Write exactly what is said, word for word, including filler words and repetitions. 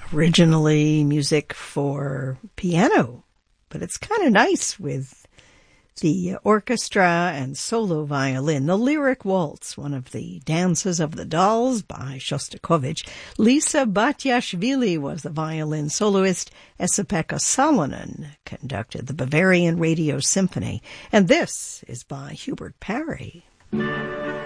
originally music for piano, but it's kind of nice with the orchestra and solo violin. The Lyric Waltz, one of the dances of the dolls by Shostakovich. Lisa Batyashvili was the violin soloist. Esa-Pekka Salonen conducted the Bavarian Radio Symphony. And this is by Hubert Parry.